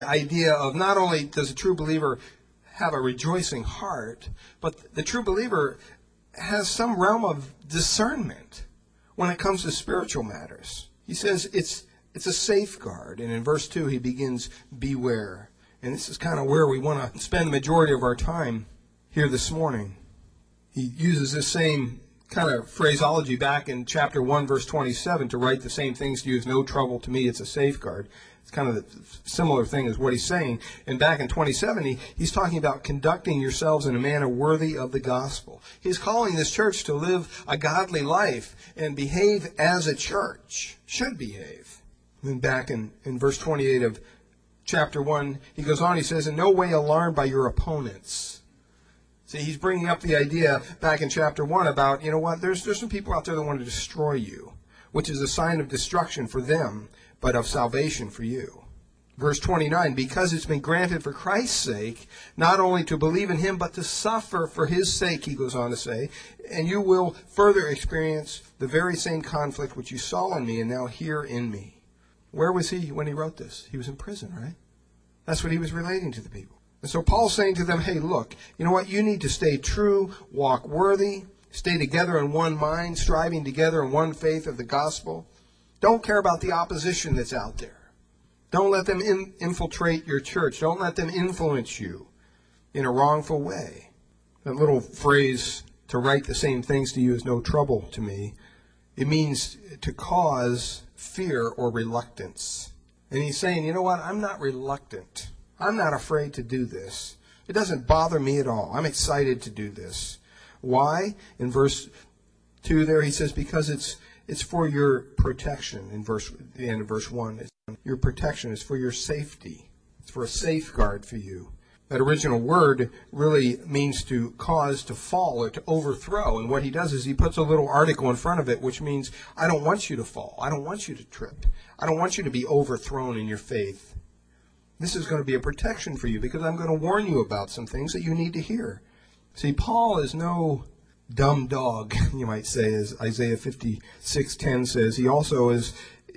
idea of not only does a true believer have a rejoicing heart, but the true believer has some realm of discernment when it comes to spiritual matters. He says it's a safeguard. And in verse 2, he begins, beware. And this is kind of where we want to spend the majority of our time here this morning. He uses this same kind of phraseology back in chapter 1, verse 27, to write the same things to you is no trouble to me. It's a safeguard. It's kind of a similar thing as what he's saying. And back in 27, he's talking about conducting yourselves in a manner worthy of the gospel. He's calling this church to live a godly life and behave as a church should behave. And then back in verse 28 of chapter 1, he goes on, he says, in no way alarmed by your opponents. See, he's bringing up the idea back in chapter 1 about, you know what, there's some people out there that want to destroy you, which is a sign of destruction for them, but of salvation for you. Verse 29, because it's been granted for Christ's sake, not only to believe in him, but to suffer for his sake, he goes on to say, and you will further experience the very same conflict which you saw in me and now hear in me. Where was he when he wrote this? He was in prison, right? That's what he was relating to the people. And so Paul's saying to them, hey, look, you know what? You need to stay true, walk worthy, stay together in one mind, striving together in one faith of the gospel. Don't care about the opposition that's out there. Don't let them infiltrate your church. Don't let them influence you in a wrongful way. That little phrase, to write the same things to you is no trouble to me, it means to cause fear or reluctance. And he's saying, you know what? I'm not reluctant. I'm not afraid to do this. It doesn't bother me at all. I'm excited to do this. Why? In verse 2 there, he says, because it's for your protection. The end of verse 1, your protection is for your safety. It's for a safeguard for you. That original word really means to cause to fall or to overthrow. And what he does is he puts a little article in front of it, which means I don't want you to fall. I don't want you to trip. I don't want you to be overthrown in your faith. This is going to be a protection for you because I'm going to warn you about some things that you need to hear. See, Paul is no dumb dog, you might say, as Isaiah 56:10 says. He also is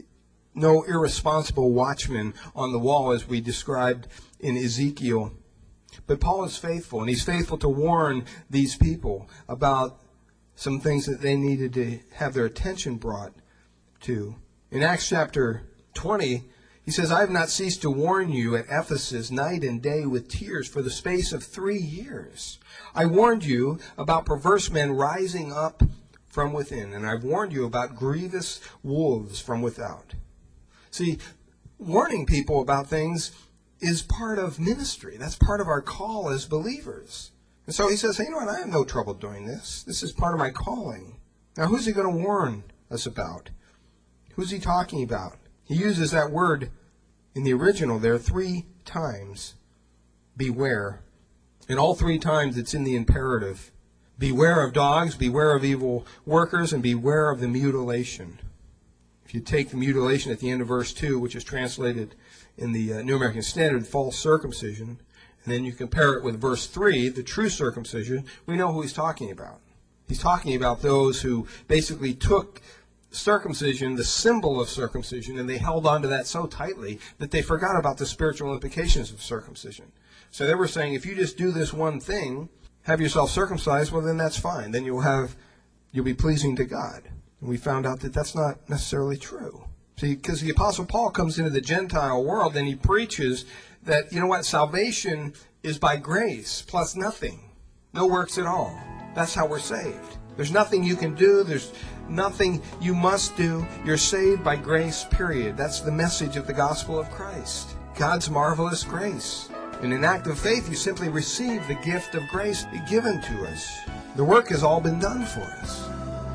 no irresponsible watchman on the wall, as we described in Ezekiel. But Paul is faithful, and he's faithful to warn these people about some things that they needed to have their attention brought to. In Acts chapter 20, he says, I have not ceased to warn you at Ephesus night and day with tears for the space of 3 years. I warned you about perverse men rising up from within, and I've warned you about grievous wolves from without. See, warning people about things is part of ministry. That's part of our call as believers. And so he says, hey, you know what, I have no trouble doing this. This is part of my calling. Now, who's he going to warn us about? Who's he talking about? He uses that word in the original there 3 times, beware. And all 3 times it's in the imperative. Beware of dogs, beware of evil workers, and beware of the mutilation. If you take the mutilation at the end of verse 2, which is translated in the New American Standard, false circumcision, and then you compare it with verse 3, the true circumcision, we know who he's talking about. He's talking about those who basically took circumcision, the symbol of circumcision, and they held on to that so tightly that they forgot about the spiritual implications of circumcision. So they were saying, if you just do this one thing, have yourself circumcised, well, then that's fine. Then you'll be pleasing to God. And we found out that that's not necessarily true. See, because the Apostle Paul comes into the Gentile world and he preaches that, you know what, salvation is by grace plus nothing. No works at all. That's how we're saved. There's nothing you can do. There's nothing you must do. You're saved by grace, period. That's the message of the gospel of Christ. God's marvelous grace. In an act of faith, you simply receive the gift of grace given to us. The work has all been done for us.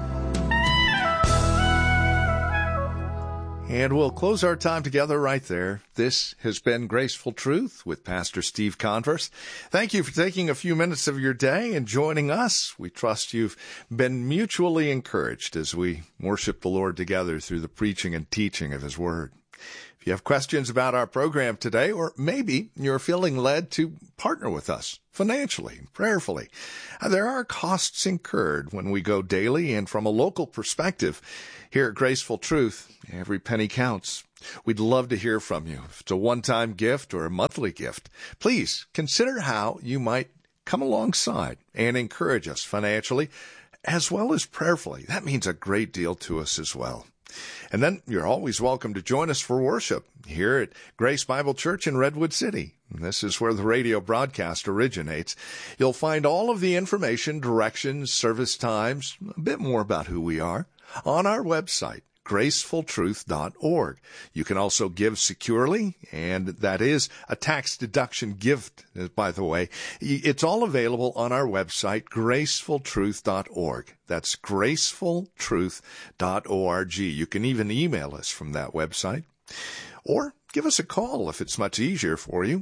And we'll close our time together right there. This has been Graceful Truth with Pastor Steve Converse. Thank you for taking a few minutes of your day and joining us. We trust you've been mutually encouraged as we worship the Lord together through the preaching and teaching of His Word. If you have questions about our program today, or maybe you're feeling led to partner with us financially, prayerfully, there are costs incurred when we go daily, and from a local perspective, here at Graceful Truth, every penny counts. We'd love to hear from you. If it's a one-time gift or a monthly gift, please consider how you might come alongside and encourage us financially as well as prayerfully. That means a great deal to us as well. And then you're always welcome to join us for worship here at Grace Bible Church in Redwood City. This is where the radio broadcast originates. You'll find all of the information, directions, service times, a bit more about who we are on our website, gracefultruth.org. You can also give securely, and that is a tax deduction gift, by the way. It's all available on our website, gracefultruth.org. That's gracefultruth.org. You can even email us from that website, or give us a call if it's much easier for you.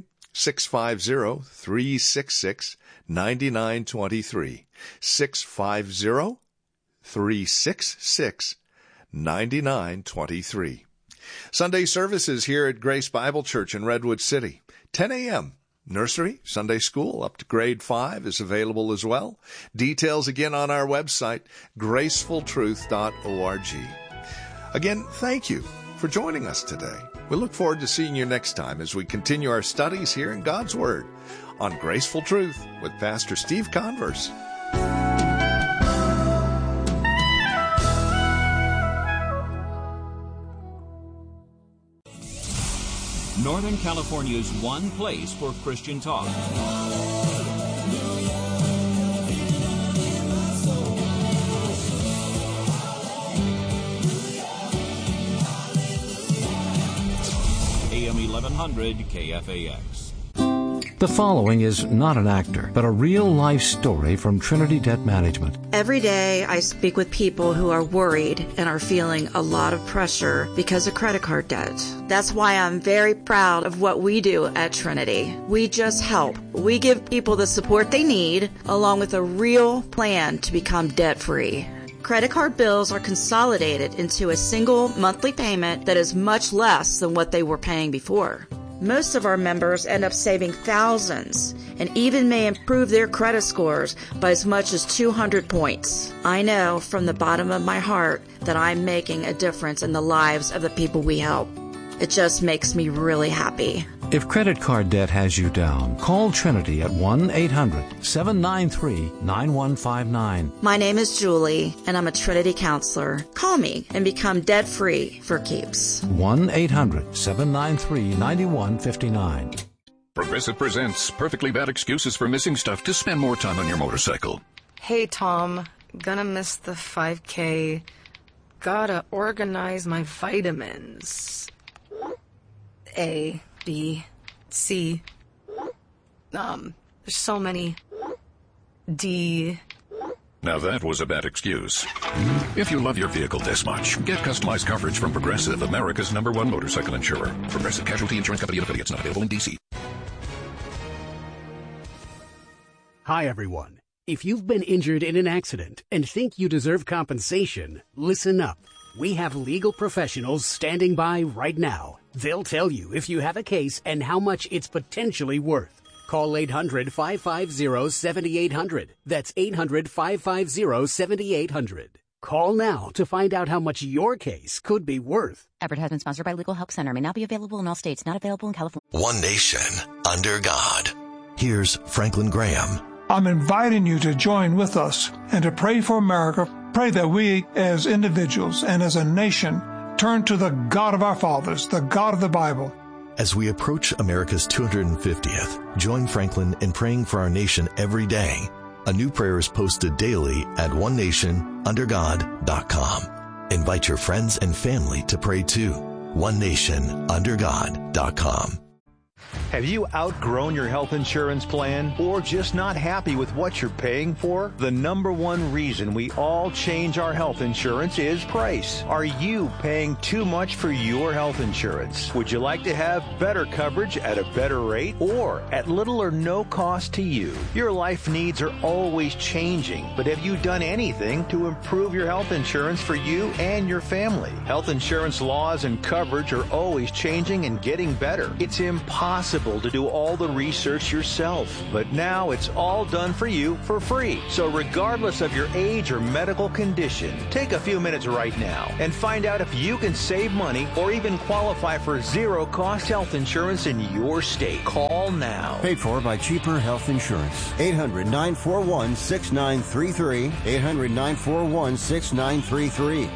650-366-9923. 650-366-9923. Sunday services here at Grace Bible Church in Redwood City, 10 a.m. Nursery, Sunday school up to grade 5 is available as well. Details again on our website, gracefultruth.org. Again, thank you for joining us today. We look forward to seeing you next time as we continue our studies here in God's Word on Graceful Truth with Pastor Steve Converse. Northern California's one place for Christian talk. AM 1100 KFAX. The following is not an actor, but a real-life story from Trinity Debt Management. Every day I speak with people who are worried and are feeling a lot of pressure because of credit card debt. That's why I'm very proud of what we do at Trinity. We just help. We give people the support they need, along with a real plan to become debt-free. Credit card bills are consolidated into a single monthly payment that is much less than what they were paying before. Most of our members end up saving thousands and even may improve their credit scores by as much as 200 points. I know from the bottom of my heart that I'm making a difference in the lives of the people we help. It just makes me really happy. If credit card debt has you down, call Trinity at 1-800-793-9159. My name is Julie, and I'm a Trinity counselor. Call me and become debt-free for keeps. 1-800-793-9159. Progressive presents Perfectly Bad Excuses for Missing Stuff to Spend More Time on Your Motorcycle. Hey, Tom. Gonna miss the 5K. Gotta organize my vitamins. A, B, C. There's so many. D. Now that was a bad excuse. If you love your vehicle this much, get customized coverage from Progressive, America's #1 motorcycle insurer. Progressive Casualty Insurance Company and affiliates, not available in D.C. Hi, everyone. If you've been injured in an accident and think you deserve compensation, listen up. We have legal professionals standing by right now. They'll tell you if you have a case and how much it's potentially worth. Call 800-550-7800. That's 800-550-7800. Call now to find out how much your case could be worth. Advertisement sponsored by Legal Help Center. May not be available in all states. Not available in California. One nation under God. Here's Franklin Graham. I'm inviting you to join with us and to pray for America. Pray that we as individuals and as a nation turn to the God of our fathers, the God of the Bible. As we approach America's 250th, join Franklin in praying for our nation every day. A new prayer is posted daily at onenationundergod.com. Invite your friends and family to pray too. onenationundergod.com. Have you outgrown your health insurance plan or just not happy with what you're paying for? The number one reason we all change our health insurance is price. Are you paying too much for your health insurance? Would you like to have better coverage at a better rate or at little or no cost to you? Your life needs are always changing, but have you done anything to improve your health insurance for you and your family? Health insurance laws and coverage are always changing and getting better. It's impossible to do all the research yourself, but now it's all done for you for free. So regardless of your age or medical condition, take a few minutes right now and find out if you can save money or even qualify for zero-cost health insurance in your state. Call now. Paid for by Cheaper Health Insurance. 800-941-6933. 800-941-6933.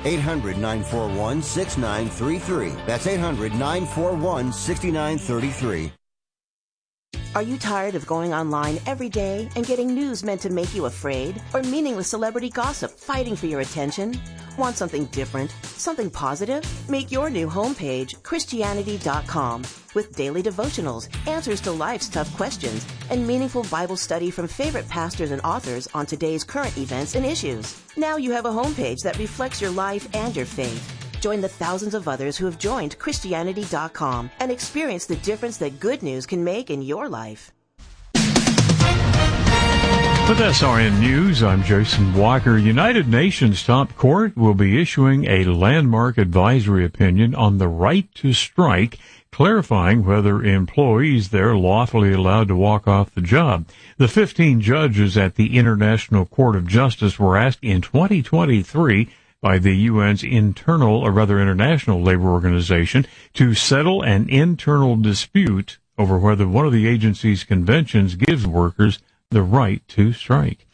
800-941-6933. That's 800-941-6933. Are you tired of going online every day and getting news meant to make you afraid? Or meaningless celebrity gossip fighting for your attention? Want something different? Something positive? Make your new homepage Christianity.com with daily devotionals, answers to life's tough questions, and meaningful Bible study from favorite pastors and authors on today's current events and issues. Now you have a homepage that reflects your life and your faith. Join the thousands of others who have joined Christianity.com and experience the difference that good news can make in your life. With SRN News, I'm Jason Walker. United Nations Top Court will be issuing a landmark advisory opinion on the right to strike, clarifying whether employees there lawfully allowed to walk off the job. The 15 judges at the International Court of Justice were asked in 2023 by the UN's International Labor Organization to settle an internal dispute over whether one of the agency's conventions gives workers the right to strike.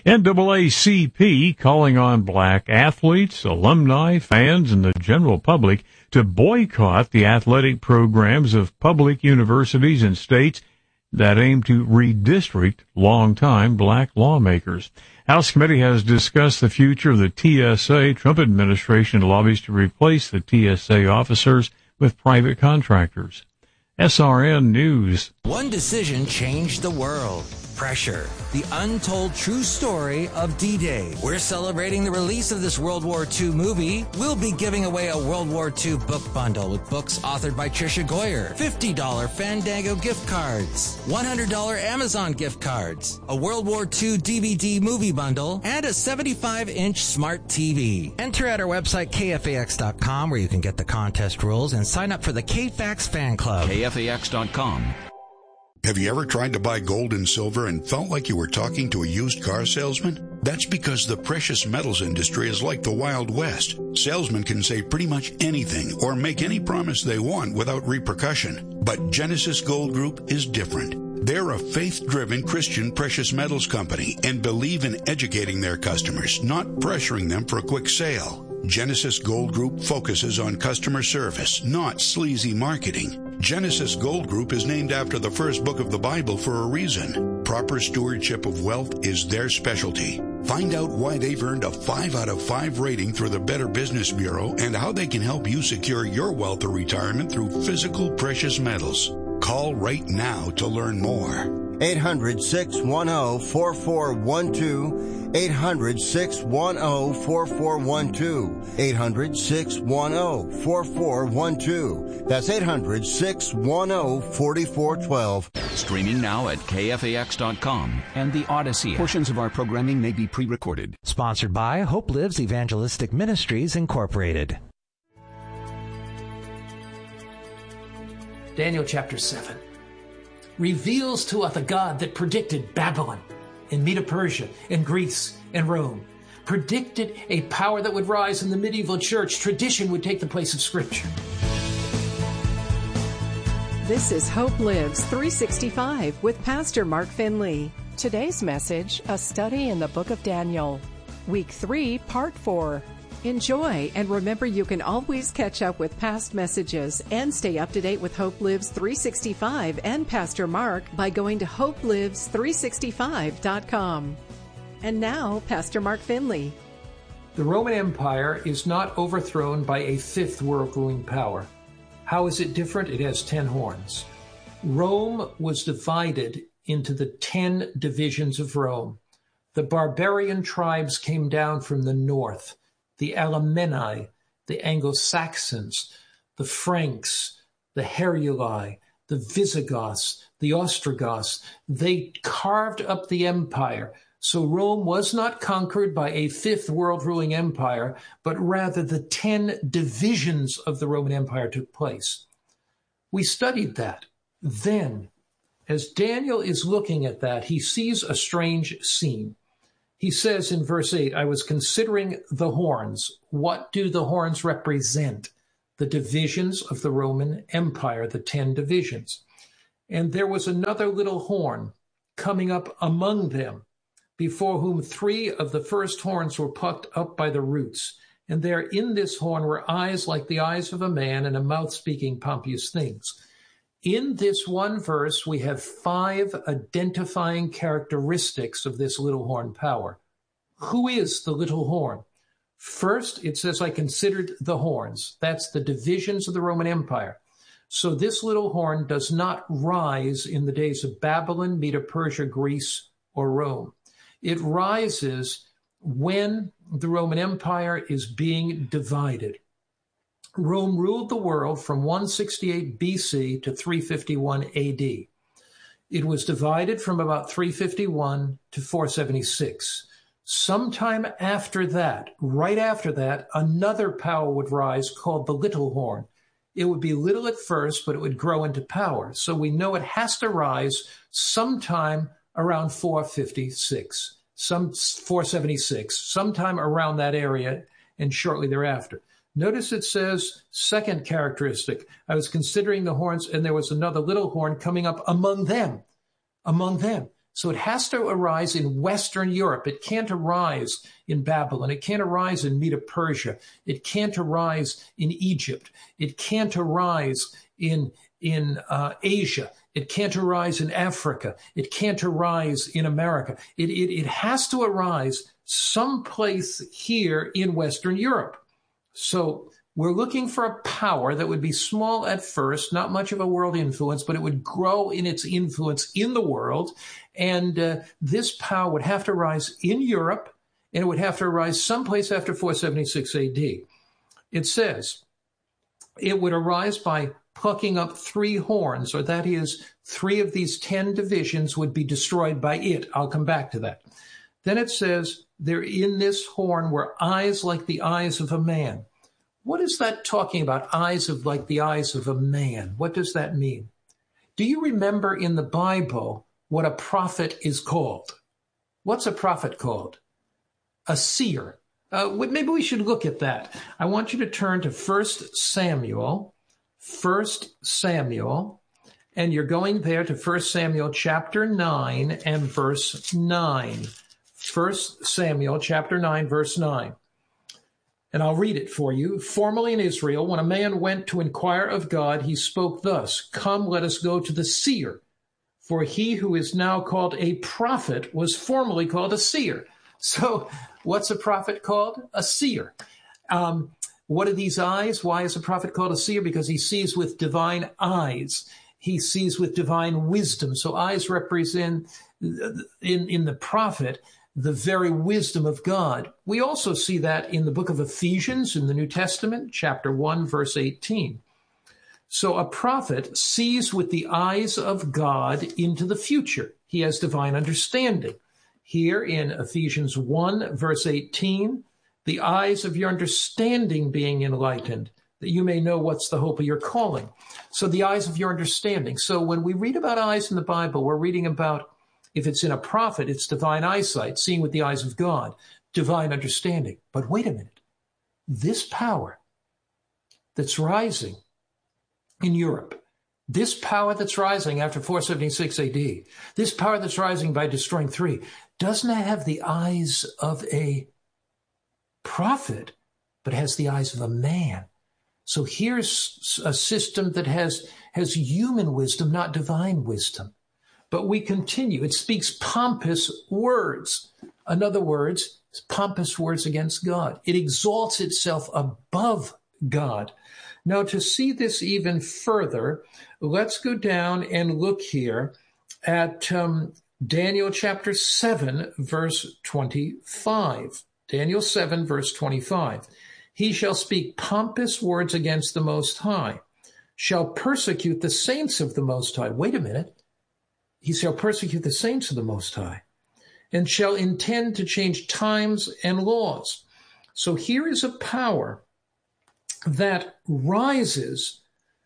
NAACP calling on black athletes, alumni, fans, and the general public to boycott the athletic programs of public universities and states that aim to redistrict longtime black lawmakers. House Committee has discussed the future of the TSA. Trump administration lobbies to replace the TSA officers with private contractors. SRN News. One decision changed the world. Pressure, the untold true story of D-Day. We're celebrating the release of this World War II movie. We'll be giving away a World War II book bundle with books authored by Tricia Goyer, $50 Fandango gift cards, $100 Amazon gift cards, a World War II DVD movie bundle, and a 75-inch smart TV. Enter at our website, KFAX.com, where you can get the contest rules and sign up for the KFAX fan club. KFAX.com. Have you ever tried to buy gold and silver and felt like you were talking to a used car salesman? That's because the precious metals industry is like the Wild West. Salesmen can say pretty much anything or make any promise they want without repercussion. But Genesis Gold Group is different. They're a faith-driven Christian precious metals company and believe in educating their customers, not pressuring them for a quick sale. Genesis Gold Group focuses on customer service, not sleazy marketing. Genesis Gold Group is named after the first book of the Bible for a reason. Proper stewardship of wealth is their specialty. Find out why they've earned a 5 out of 5 rating through the Better Business Bureau and how they can help you secure your wealth or retirement through physical precious metals. Call right now to learn more. 800-610-4412. 800-610-4412. 800-610-4412. That's 800-610-4412. Streaming now at KFAX.com and the Odyssey. Portions of our programming may be pre-recorded. Sponsored by Hope Lives Evangelistic Ministries, Incorporated. Daniel chapter 7 reveals to us a God that predicted Babylon and Medo-Persia and Greece and Rome, predicted a power that would rise in the medieval church. Tradition would take the place of Scripture. This is Hope Lives 365 with Pastor Mark Finley. Today's message, a study in the book of Daniel. Week 3, Part 4. Enjoy, and remember you can always catch up with past messages and stay up to date with Hope Lives 365 and Pastor Mark by going to hopelives365.com. And now, Pastor Mark Finley. The Roman Empire is not overthrown by a fifth world ruling power. How is it different? It has 10 horns. Rome was divided into the 10 divisions of Rome. The barbarian tribes came down from the north, the Alemanni, the Anglo-Saxons, the Franks, the Heruli, the Visigoths, the Ostrogoths. They carved up the empire. So Rome was not conquered by a fifth world ruling empire, but rather the 10 divisions of the Roman Empire took place. We studied that. Then, as Daniel is looking at that, he sees a strange scene. He says in verse 8, I was considering the horns. What do the horns represent? The divisions of the Roman Empire, the 10 divisions. And there was another little horn coming up among them, before whom 3 of the first horns were plucked up by the roots. And there in this horn were eyes like the eyes of a man, and a mouth speaking pompous things. In this one verse, we have 5 identifying characteristics of this little horn power. Who is the little horn? First, it says, I considered the horns. That's the divisions of the Roman Empire. So this little horn does not rise in the days of Babylon, Medo-Persia, Greece, or Rome. It rises when the Roman Empire is being divided. Rome ruled the world from 168 BC to 351 AD. It was divided from about 351 to 476. Sometime after that, right after that, another power would rise called the little horn. It would be little at first, but it would grow into power. So we know it has to rise sometime around 476, 476, sometime around that area and shortly thereafter. Notice it says, second characteristic, I was considering the horns, and there was another little horn coming up among them. So it has to arise in Western Europe. It can't arise in Babylon. It can't arise in Medo-Persia. It can't arise in Egypt. It can't arise in Asia. It can't arise in Africa. It can't arise in America. It has to arise someplace here in Western Europe. So we're looking for a power that would be small at first, not much of a world influence, but it would grow in its influence in the world. And this power would have to rise in Europe, and it would have to arise someplace after 476 AD. It says it would arise by plucking up 3 horns, or that is, 3 of these 10 divisions would be destroyed by it. I'll come back to that. Then it says, there in this horn were eyes like the eyes of a man. What is that talking about? Eyes of like the eyes of a man. What does that mean? Do you remember in the Bible what a prophet is called? What's a prophet called? A seer. Maybe we should look at that. I want you to turn to 1 Samuel, and you're going there to 1 Samuel chapter 9 and verse 9. 1 Samuel chapter 9, verse 9. And I'll read it for you. Formerly in Israel, when a man went to inquire of God, he spoke thus, come, let us go to the seer. For he who is now called a prophet was formerly called a seer. So what's a prophet called? A seer. What are these eyes? Why is a prophet called a seer? Because he sees with divine eyes. He sees with divine wisdom. So eyes represent, in the prophet, the very wisdom of God. We also see that in the book of Ephesians in the New Testament, chapter 1, verse 18. So a prophet sees with the eyes of God into the future. He has divine understanding. Here in Ephesians 1, verse 18, the eyes of your understanding being enlightened, that you may know what's the hope of your calling. So the eyes of your understanding. So when we read about eyes in the Bible, we're reading about, if it's in a prophet, it's divine eyesight, seeing with the eyes of God, divine understanding. But wait a minute. This power that's rising in Europe, this power that's rising after 476 AD, this power that's rising by destroying 3, doesn't have the eyes of a prophet, but has the eyes of a man. So here's a system that has human wisdom, not divine wisdom. But we continue. It speaks pompous words. In other words, pompous words against God. It exalts itself above God. Now, to see this even further, let's go down and look here at Daniel chapter 7, verse 25. Daniel 7, verse 25. He shall speak pompous words against the Most High, shall persecute the saints of the Most High. Wait a minute. He shall persecute the saints of the Most High, and shall intend to change times and laws. So here is a power that rises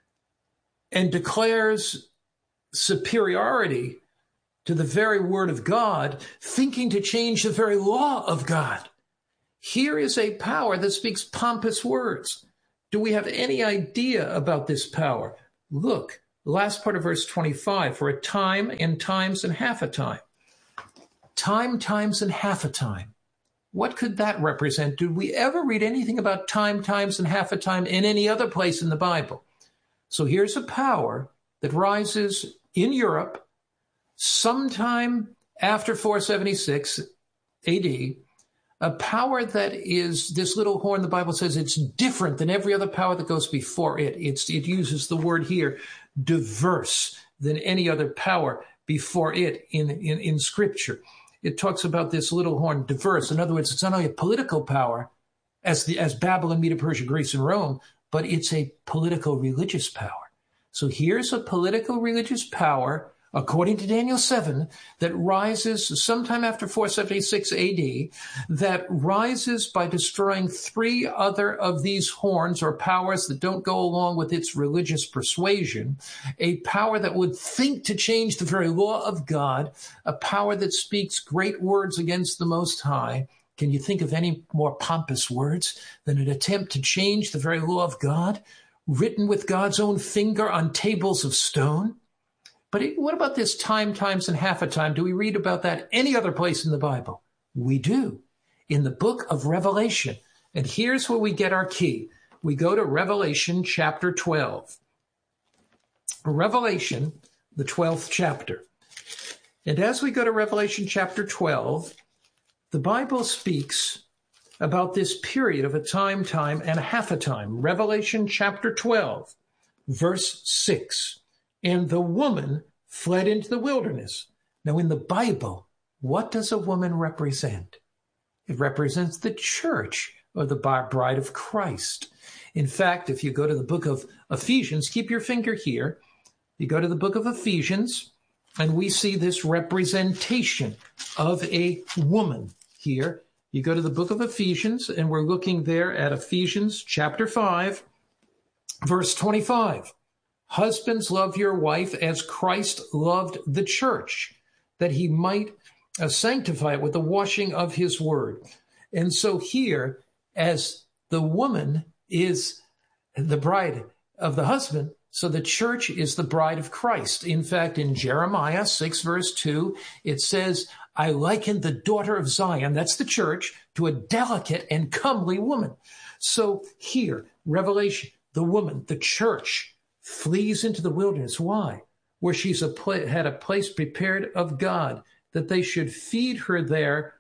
and declares superiority to the very word of God, thinking to change the very law of God. Here is a power that speaks pompous words. Do we have any idea about this power? Look, last part of verse 25, for a time and times and half a time. Time, times, and half a time. What could that represent? Did we ever read anything about time, times, and half a time in any other place in the Bible? So here's a power that rises in Europe sometime after 476 AD, a power that is this little horn. The Bible says it's different than every other power that goes before it. It uses the word here, diverse than any other power before it in Scripture. It talks about this little horn, diverse. In other words, it's not only a political power as Babylon, Medo Persia, Greece, and Rome, but it's a political religious power. So here's a political religious power, according to Daniel 7, that rises sometime after 476 AD, that rises by destroying 3 other of these horns or powers that don't go along with its religious persuasion, a power that would think to change the very law of God, a power that speaks great words against the Most High. Can you think of any more pompous words than an attempt to change the very law of God, written with God's own finger on tables of stone? But what about this time, times, and half a time? Do we read about that any other place in the Bible? We do, in the book of Revelation. And here's where we get our key. We go to Revelation chapter 12. Revelation, the 12th chapter. And as we go to Revelation chapter 12, the Bible speaks about this period of a time, and a half a time. Revelation chapter 12, verse 6. And the woman fled into the wilderness. Now, in the Bible, what does a woman represent? It represents the church, or the bride of Christ. In fact, if you go to the book of Ephesians, keep your finger here. You go to the book of Ephesians, and we see this representation of a woman here. You go to the book of Ephesians, and we're looking there at Ephesians chapter 5, verse 25. Husbands, love your wife as Christ loved the church, that he might sanctify it with the washing of his word. And so here, as the woman is the bride of the husband, so the church is the bride of Christ. In fact, in Jeremiah 6, verse 2, it says, I liken the daughter of Zion, that's the church, to a delicate and comely woman. So here, Revelation, the woman, the church, flees into the wilderness. Why? Where she's had a place prepared of God, that they should feed her there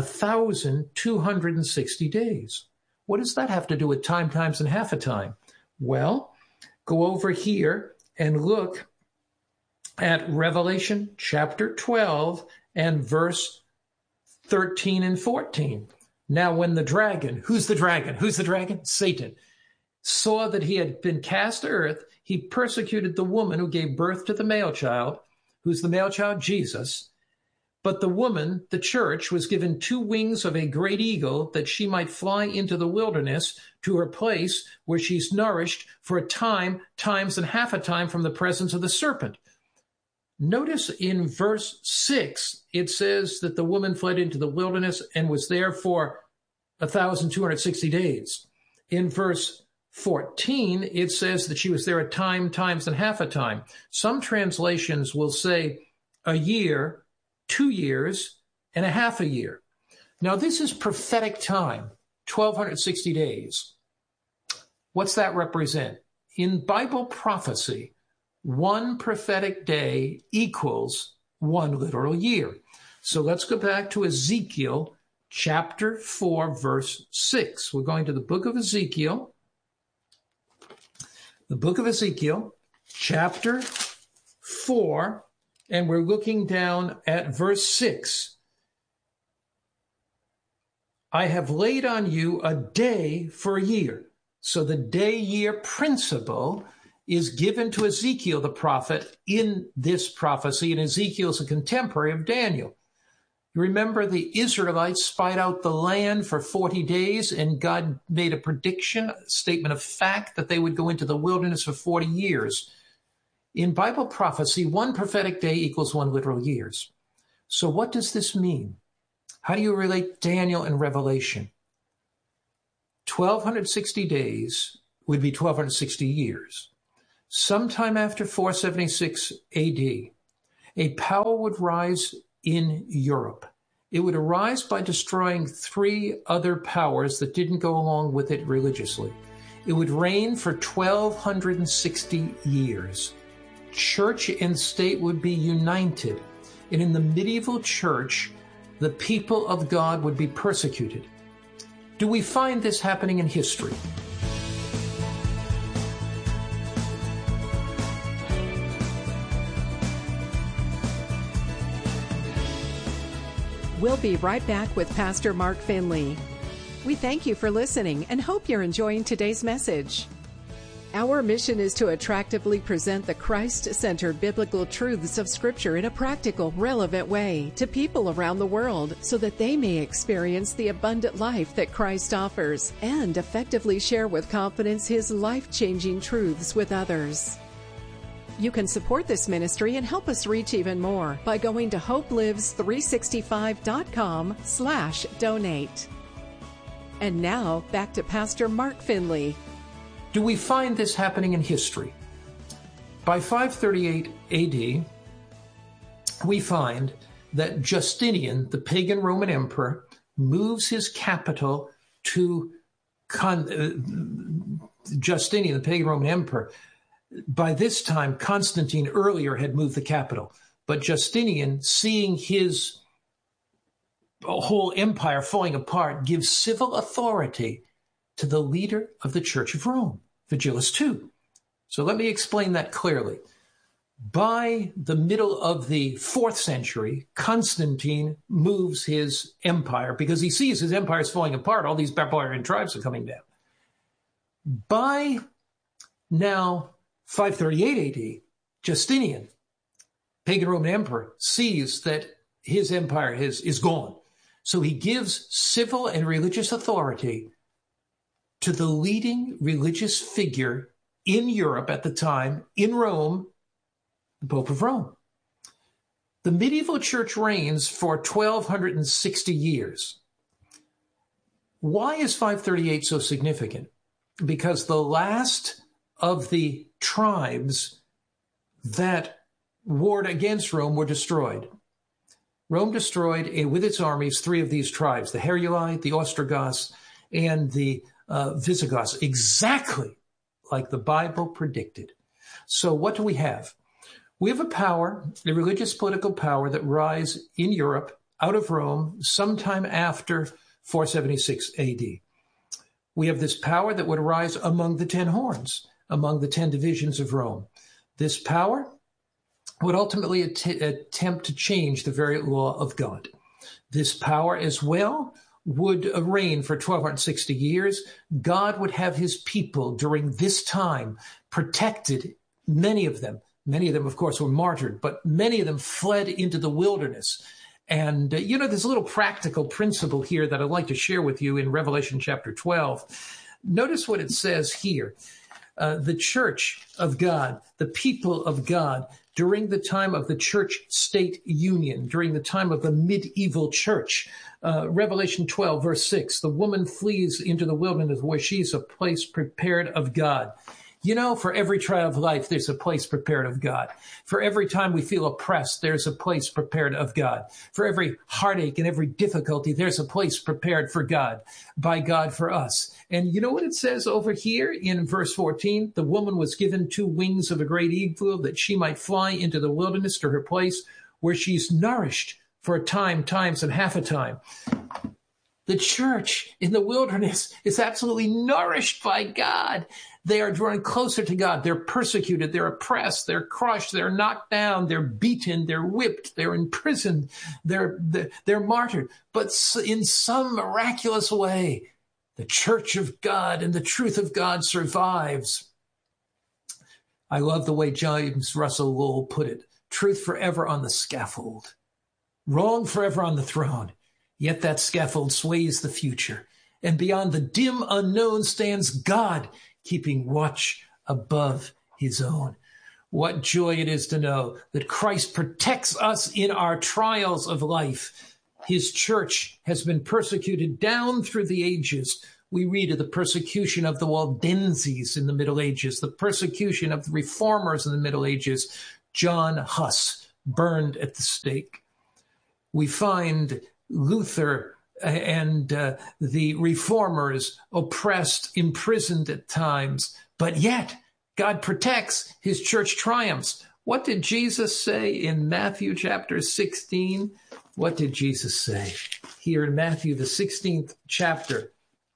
1,260 days. What does that have to do with time, times, and half a time? Well, go over here and look at Revelation chapter 12 and verse 13 and 14. Now, when the dragon, who's the dragon? Who's the dragon? Satan. Saw that he had been cast to earth, he persecuted the woman who gave birth to the male child. Who's the male child? Jesus. But the woman, the church, was given 2 wings of a great eagle, that she might fly into the wilderness to her place where she's nourished for a time, times, and half a time from the presence of the serpent. Notice in verse 6, it says that the woman fled into the wilderness and was there for 1,260 days. In verse 14, it says that she was there a time, times, and half a time. Some translations will say a year, 2 years, and a half a year. Now, this is prophetic time, 1,260 days. What's that represent? In Bible prophecy, 1 prophetic day equals 1 literal year. So let's go back to Ezekiel chapter 4, verse 6. We're going to the book of Ezekiel. The book of Ezekiel, chapter 4, and we're looking down at verse 6. I have laid on you a day for a year. So the day-year principle is given to Ezekiel the prophet in this prophecy, and Ezekiel is a contemporary of Daniel. You remember the Israelites spied out the land for 40 days, and God made a prediction, a statement of fact, that they would go into the wilderness for 40 years. In Bible prophecy, one prophetic day equals 1 literal years. So what does this mean? How do you relate Daniel and Revelation? 1,260 days would be 1,260 years. Sometime after 476 AD, a power would rise in Europe. It would arise by destroying 3 other powers that didn't go along with it religiously. It would reign for 1,260 years. Church and state would be united. And in the medieval church, the people of God would be persecuted. Do we find this happening in history? We'll be right back with Pastor Mark Finley. We thank you for listening and hope you're enjoying today's message. Our mission is to attractively present the Christ-centered biblical truths of Scripture in a practical, relevant way to people around the world so that they may experience the abundant life that Christ offers and effectively share with confidence His life-changing truths with others. You can support this ministry and help us reach even more by going to hopelives365.com/donate. And now, back to Pastor Mark Finley. Do we find this happening in history? By 538 AD, we find that Justinian, the pagan Roman emperor, moves his capital to Justinian, the pagan Roman emperor. By this time, Constantine earlier had moved the capital, but Justinian, seeing his whole empire falling apart, gives civil authority to the leader of the Church of Rome, Vigilius II. So let me explain that clearly. By the middle of the 4th century, Constantine moves his empire because he sees his empire is falling apart. All these barbarian tribes are coming down. By now 538 AD, Justinian, pagan Roman emperor, sees that his empire is gone. So he gives civil and religious authority to the leading religious figure in Europe at the time, in Rome, the Pope of Rome. The medieval church reigns for 1,260 years. Why is 538 so significant? Because the last of the tribes that warred against Rome were destroyed. Rome destroyed, with its armies, 3 of these tribes, the Heruli, the Ostrogoths, and the Visigoths, exactly like the Bible predicted. So what do we have? We have a power, a religious political power that rise in Europe out of Rome sometime after 476 AD. We have this power that would arise among the 10 horns, among the 10 divisions of Rome. This power would ultimately attempt to change the very law of God. This power as well would reign for 1,260 years. God would have his people during this time protected. Many of them, of course, were martyred, but many of them fled into the wilderness. And, there's a little practical principle here that I'd like to share with you in Revelation chapter 12. Notice what it says here. The church of God, the people of God, during the time of the church-state union, during the time of the medieval church. Revelation 12, verse 6, the woman flees into the wilderness where she's a place prepared of God. For every trial of life, there's a place prepared of God. For every time we feel oppressed, there's a place prepared of God. For every heartache and every difficulty, there's a place prepared for God, by God for us. And you know what it says over here in verse 14? The woman was given 2 wings of a great eagle that she might fly into the wilderness to her place where she's nourished for a time, times, and half a time. The church in the wilderness is absolutely nourished by God. They are drawing closer to God. They're persecuted. They're oppressed. They're crushed. They're knocked down. They're beaten. They're whipped. They're imprisoned. They're martyred. But in some miraculous way, the church of God and the truth of God survives. I love the way James Russell Lowell put it. Truth forever on the scaffold. Wrong forever on the throne. Yet that scaffold sways the future. And beyond the dim unknown stands God, keeping watch above his own. What joy it is to know that Christ protects us in our trials of life. His church has been persecuted down through the ages. We read of the persecution of the Waldenses in the Middle Ages, the persecution of the Reformers in the Middle Ages, John Huss burned at the stake. We find Luther and the Reformers oppressed, imprisoned at times, but yet God protects, his church triumphs. What did Jesus say in Matthew chapter 16? What did Jesus say? Here in Matthew, the 16th chapter,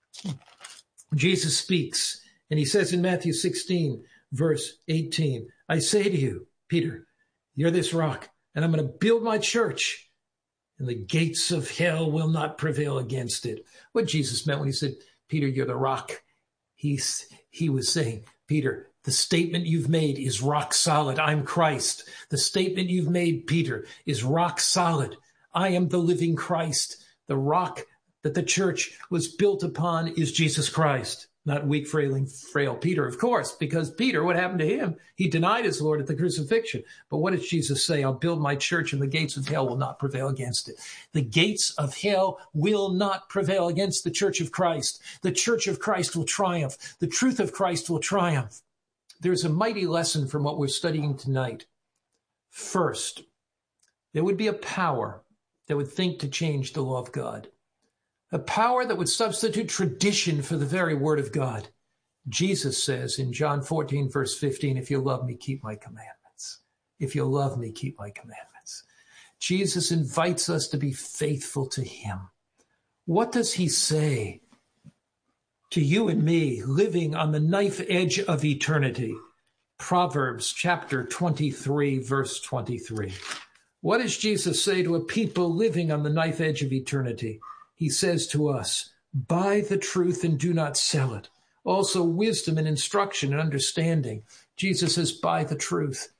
Jesus speaks, and he says in Matthew 16, verse 18, I say to you, Peter, you're this rock, and I'm going to build my church, and the gates of hell will not prevail against it. What Jesus meant when he said, Peter, you're the rock, he was saying, Peter, the statement you've made is rock solid. I'm Christ. The statement you've made, Peter, is rock solid. I am the living Christ. The rock that the church was built upon is Jesus Christ, not weak, frail Peter, of course, because Peter, what happened to him? He denied his Lord at the crucifixion. But what does Jesus say? I'll build my church and the gates of hell will not prevail against it. The gates of hell will not prevail against the church of Christ. The church of Christ will triumph. The truth of Christ will triumph. There's a mighty lesson from what we're studying tonight. First, there would be a power that would think to change the law of God. A power that would substitute tradition for the very word of God. Jesus says in John 14, verse 15, if you love me, keep my commandments. If you love me, keep my commandments. Jesus invites us to be faithful to him. What does he say to you and me living on the knife edge of eternity? Proverbs chapter 23, verse 23. What does Jesus say to a people living on the knife edge of eternity? He says to us, buy the truth and do not sell it. Also wisdom and instruction and understanding. Jesus says, buy the truth.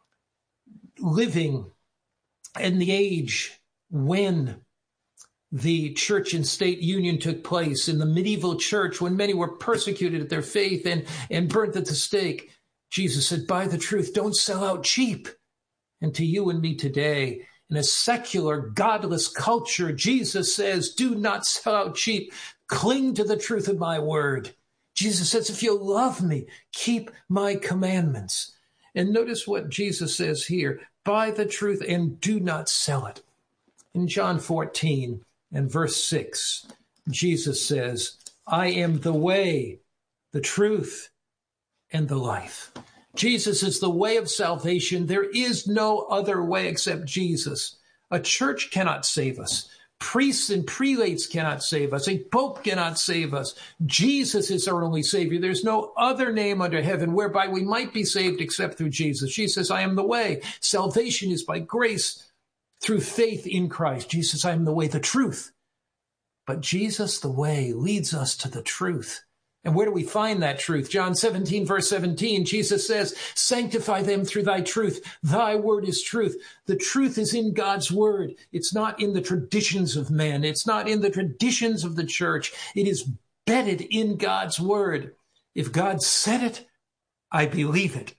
Living in the age when the church and state union took place, in the medieval church, when many were persecuted at their faith and burnt at the stake, Jesus said, buy the truth, don't sell out cheap. And to you and me today, in a secular, godless culture, Jesus says, do not sell out cheap. Cling to the truth of my word. Jesus says, if you love me, keep my commandments. And notice what Jesus says here, buy the truth and do not sell it. In John 14 and verse 6, Jesus says, I am the way, the truth, and the life. Jesus is the way of salvation. There is no other way except Jesus. A church cannot save us. Priests and prelates cannot save us. A pope cannot save us. Jesus is our only Savior. There's no other name under heaven whereby we might be saved except through Jesus. Jesus says, I am the way. Salvation is by grace through faith in Christ. Jesus says, I am the way, the truth. But Jesus, the way, leads us to the truth. And where do we find that truth? John 17, verse 17, Jesus says, sanctify them through thy truth. Thy word is truth. The truth is in God's word. It's not in the traditions of men. It's not in the traditions of the church. It is bedded in God's word. If God said it, I believe it.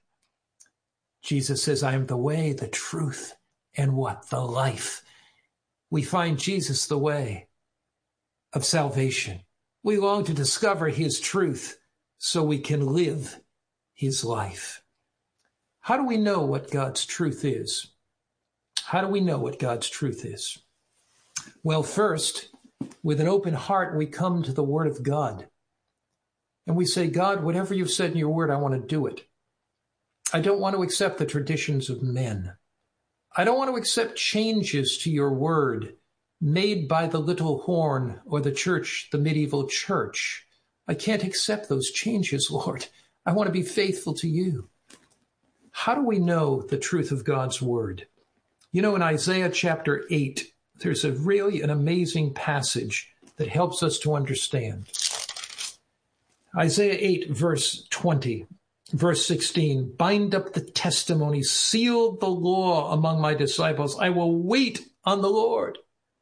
Jesus says, I am the way, the truth, and what? The life. We find Jesus the way of salvation. We long to discover his truth so we can live his life. How do we know what God's truth is? How do we know what God's truth is? Well, first, with an open heart, we come to the Word of God. And we say, God, whatever you've said in your word, I want to do it. I don't want to accept the traditions of men. I don't want to accept changes to your word made by the little horn or the church, the medieval church. I can't accept those changes, Lord. I want to be faithful to you. How do we know the truth of God's word? You know, in Isaiah chapter 8, there's an amazing passage that helps us to understand. Isaiah 8, verse 20, verse 16, bind up the testimony, seal the law among my disciples. I will wait on the Lord.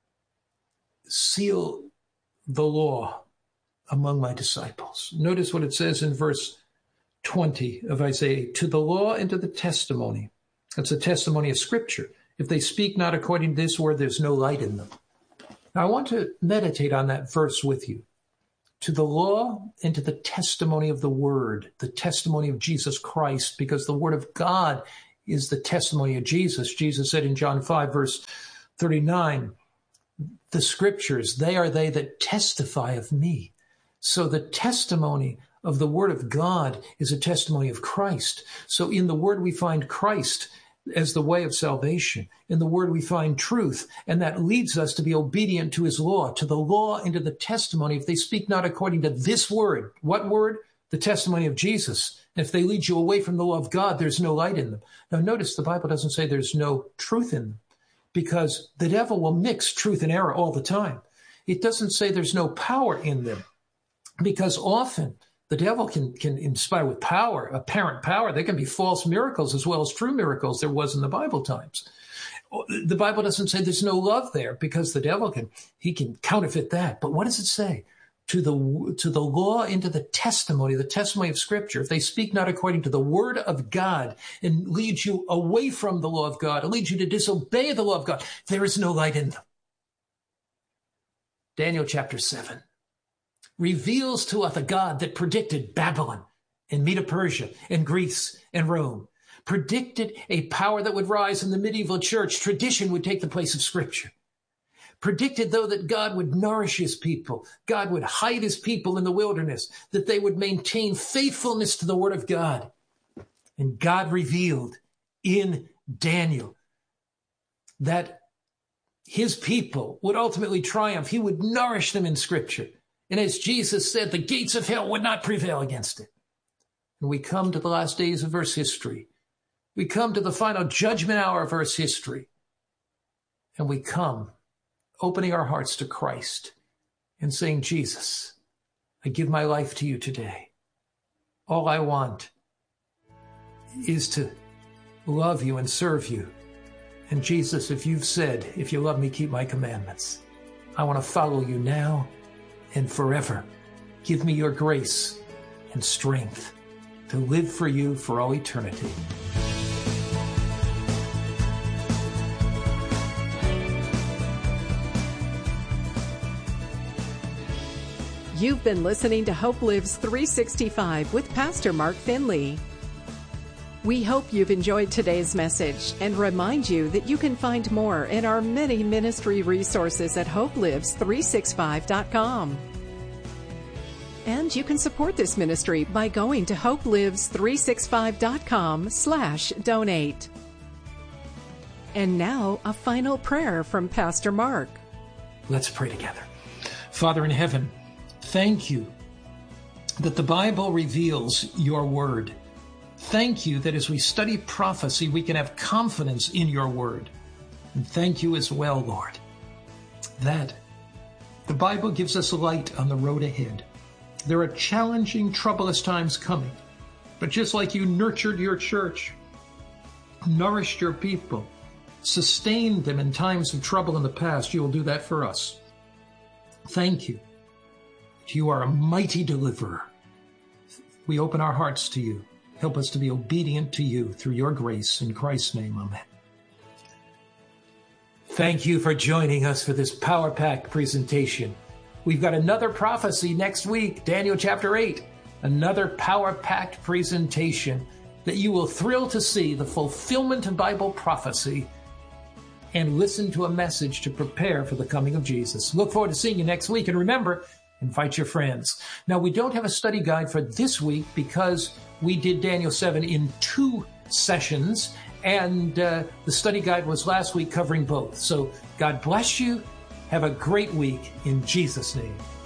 Seal the law among my disciples. Notice what it says in verse 20 of Isaiah, to the law and to the testimony. That's a testimony of Scripture. If they speak not according to this word, there's no light in them. Now, I want to meditate on that verse with you. To the law and to the testimony of the word, the testimony of Jesus Christ, because the word of God is the testimony of Jesus. Jesus said in John 5, verse 39, the scriptures, they are they that testify of me. So the testimony of the word of God is a testimony of Christ. So in the word we find Christ as the way of salvation. In the word we find truth, and that leads us to be obedient to his law, to the law and to the testimony. If they speak not according to this word, what word? The testimony of Jesus. And if they lead you away from the law of God, there's no light in them. Now notice the Bible doesn't say there's no truth in them, because the devil will mix truth and error all the time. It doesn't say there's no power in them, because often the devil can inspire with power, apparent power. There can be false miracles as well as true miracles. There was in the Bible times. The Bible doesn't say there's no love there, because the devil can counterfeit that. But what does it say? To the law and to the testimony of Scripture. If they speak not according to the word of God and lead you away from the law of God, and lead you to disobey the law of God, there is no light in them. Daniel chapter 7. Reveals to us a God that predicted Babylon and Medo-Persia and Greece and Rome, predicted a power that would rise in the medieval church. Tradition would take the place of Scripture. Predicted, though, that God would nourish his people. God would hide his people in the wilderness, that they would maintain faithfulness to the word of God. And God revealed in Daniel that his people would ultimately triumph. He would nourish them in Scripture. And as Jesus said, the gates of hell would not prevail against it. And we come to the last days of Earth's history. We come to the final judgment hour of Earth's history. And we come opening our hearts to Christ and saying, Jesus, I give my life to you today. All I want is to love you and serve you. And Jesus, if you've said, if you love me, keep my commandments. I want to follow you now and forever. Give me your grace and strength to live for you for all eternity. You've been listening to Hope Lives 365 with Pastor Mark Finley. We hope you've enjoyed today's message and remind you that you can find more in our many ministry resources at hopelives365.com. And you can support this ministry by going to hopelives365.com/donate. And now, a final prayer from Pastor Mark. Let's pray together. Father in heaven, thank you that the Bible reveals your word. Thank you that as we study prophecy, we can have confidence in your word. And thank you as well, Lord, that the Bible gives us light on the road ahead. There are challenging, troublous times coming. But just like you nurtured your church, nourished your people, sustained them in times of trouble in the past, you will do that for us. Thank you. You are a mighty deliverer. We open our hearts to you. Help us to be obedient to you through your grace. In Christ's name, amen. Thank you for joining us for this Power Pack presentation. We've got another prophecy next week, Daniel chapter 8, another power-packed presentation that you will thrill to see the fulfillment of Bible prophecy and listen to a message to prepare for the coming of Jesus. Look forward to seeing you next week. And remember, invite your friends. Now, we don't have a study guide for this week because we did Daniel 7 in 2 sessions, and the study guide was last week covering both. So God bless you. Have a great week in Jesus' name.